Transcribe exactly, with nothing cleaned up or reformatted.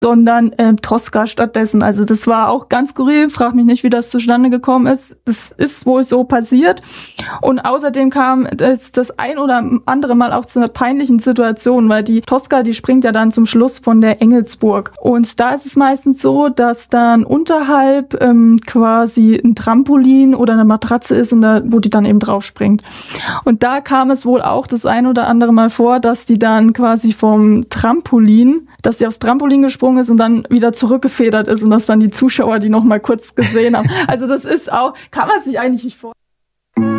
sondern ähm, Tosca stattdessen. Also das war auch ganz skurril, frag mich nicht, wie das zustande gekommen ist. Das ist wohl so passiert. Und außerdem kam es das ein oder andere Mal auch zu einer peinlichen Situation, weil die Tosca, die springt ja dann zum Schluss von der Engelsburg. Und da ist es meistens so, dass dann unterhalb ähm, quasi ein Trampolin oder eine Matratze ist, und da, wo die dann eben drauf springt. Und da kam es wohl auch das ein oder andere Mal vor, dass die dann quasi vom Trampolin, dass die aufs Trampolin gesprungen ist und dann wieder zurückgefedert ist und dass dann die Zuschauer die noch mal kurz gesehen haben. Also das ist auch, kann man sich eigentlich nicht vorstellen.